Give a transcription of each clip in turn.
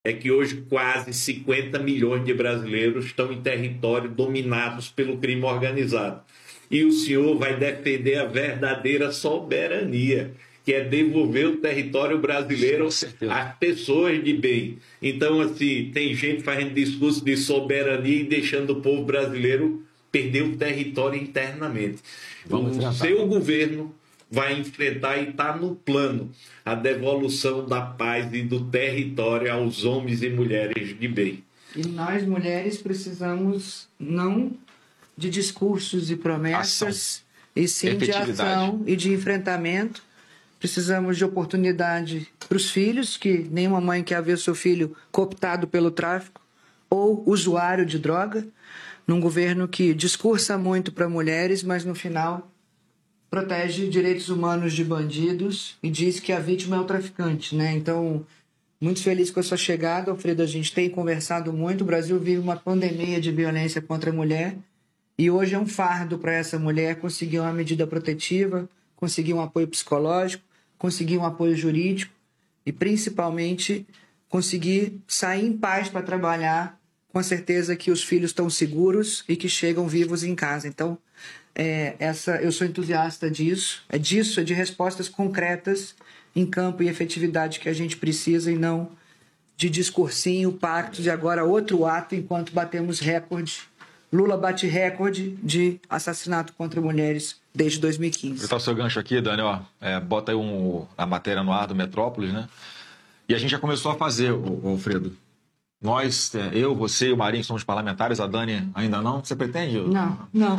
é que hoje quase 50 milhões de brasileiros estão em território dominados pelo crime organizado. E o senhor vai defender a verdadeira soberania, que é devolver o território brasileiro às pessoas de bem. Então, assim, tem gente fazendo discurso de soberania e deixando o povo brasileiro perder o território internamente. O seu governo vai enfrentar e está no plano a devolução da paz e do território aos homens e mulheres de bem. E nós, mulheres, precisamos não de discursos e promessas, e sim de ação e de enfrentamento. Precisamos de oportunidade para os filhos, que nenhuma mãe quer ver seu filho cooptado pelo tráfico ou usuário de droga, num governo que discursa muito para mulheres, mas no final protege direitos humanos de bandidos e diz que a vítima é o traficante, né? Então, muito feliz com a sua chegada, Alfredo. A gente tem conversado muito. O Brasil vive uma pandemia de violência contra a mulher e hoje é um fardo para essa mulher conseguir uma medida protetiva, conseguir um apoio psicológico, conseguir um apoio jurídico e, principalmente, conseguir sair em paz para trabalhar com a certeza que os filhos estão seguros e que chegam vivos em casa. Então, eu sou entusiasta disso, é de respostas concretas em campo e efetividade que a gente precisa e não de discursinho, pacto, de agora outro ato enquanto batemos recorde. Lula bate recorde de assassinato contra mulheres desde 2015. Vou botar o seu gancho aqui, Dani, ó. Bota aí a matéria no ar do Metrópolis, né? E a gente já começou a fazer, Alfredo. Nós, eu, você e o Marinho somos parlamentares, a Dani ainda não. Você pretende? Não.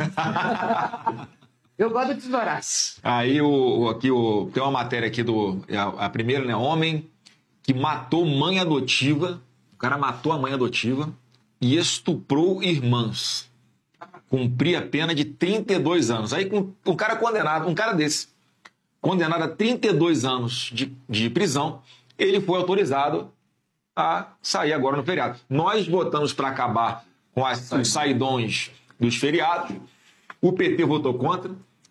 Eu gosto do tesouraço. Aí tem uma matéria aqui a primeira, né? Homem que matou mãe adotiva. O cara matou a mãe adotiva e estuprou irmãs. Cumpria a pena de 32 anos. Aí um cara condenado, um cara desse, condenado a 32 anos de prisão, ele foi autorizado a sair agora no feriado. Nós votamos para acabar com os saidões dos feriados. O PT votou contra.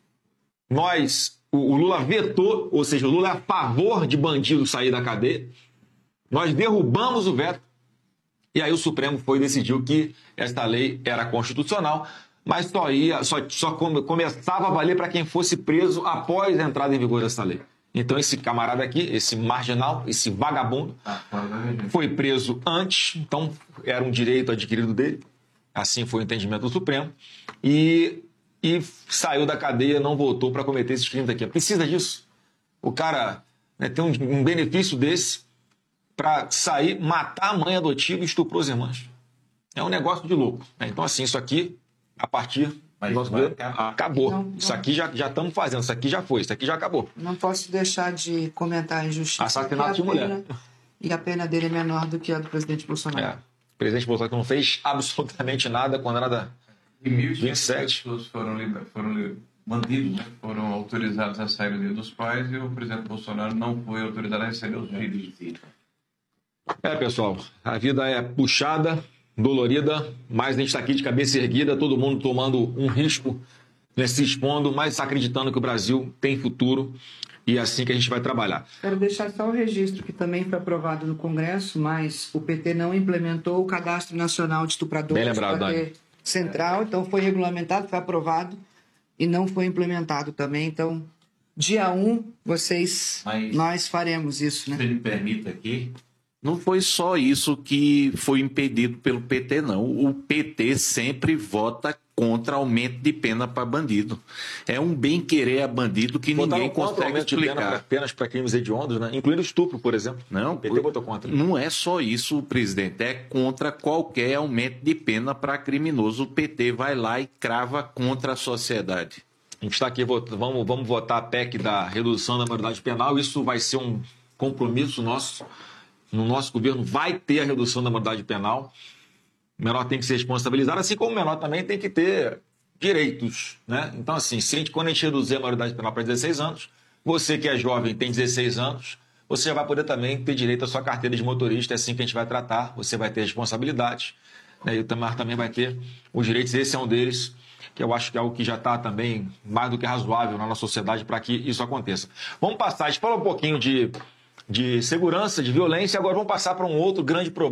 O Lula vetou, ou seja, o Lula é a favor de bandido sair da cadeia. Nós derrubamos o veto. E aí o Supremo decidiu que esta lei era constitucional, mas só começava a valer para quem fosse preso após a entrada em vigor dessa lei. Então esse camarada aqui, esse marginal, esse vagabundo, foi preso antes, então era um direito adquirido dele, assim foi o entendimento do Supremo, e saiu da cadeia, não voltou para cometer esses crimes aqui. Precisa disso? O cara tem um benefício desse para sair, matar a mãe adotiva e estuprou as irmãs. É um negócio de louco. Então assim, isso aqui, a partir... Mas acabou. Não. Isso aqui já estamos fazendo, isso aqui já foi, isso aqui já acabou. Não posso deixar de comentar a injustiça. Assassinato de mulher. E a pena dele é menor do que a do presidente Bolsonaro. O presidente Bolsonaro que não fez absolutamente nada, condenado a 1.500 pessoas foram bandidos, né? Foram autorizados a sair do dia dos pais e o presidente Bolsonaro não foi autorizado a receber os filhos. Pessoal, a vida é puxada, dolorida, mas a gente está aqui de cabeça erguida, todo mundo tomando um risco, se expondo, mas acreditando que o Brasil tem futuro e é assim que a gente vai trabalhar. Quero deixar só o registro que também foi aprovado no Congresso, mas o PT não implementou o Cadastro Nacional de Estupradores. Bem lembrado, Dani. Central, então foi regulamentado, foi aprovado e não foi implementado também. Então, dia 1, nós faremos isso, né? Se me permite aqui... Não foi só isso que foi impedido pelo PT, não. O PT sempre vota contra aumento de pena para bandido. É um bem-querer a bandido que ninguém consegue explicar. Apenas para crimes hediondos, né? Incluindo estupro, por exemplo. Não, o PT votou contra. Não é só isso, presidente. É contra qualquer aumento de pena para criminoso. O PT vai lá e crava contra a sociedade. A gente está aqui, vamos votar a PEC da redução da maioridade penal. Isso vai ser um compromisso nosso. No nosso governo vai ter a redução da maioridade penal. O menor tem que ser responsabilizado, assim como o menor também tem que ter direitos, né? Então, assim, quando a gente reduzir a maioridade penal para 16 anos, você que é jovem, tem 16 anos, você já vai poder também ter direito à sua carteira de motorista, é assim que a gente vai tratar, você vai ter responsabilidade, né? E o Tamar também vai ter os direitos, esse é um deles, que eu acho que é algo que já está também mais do que razoável na nossa sociedade para que isso aconteça. Vamos passar, a gente fala um pouquinho de de segurança, de violência. Agora vamos passar para um outro grande problema.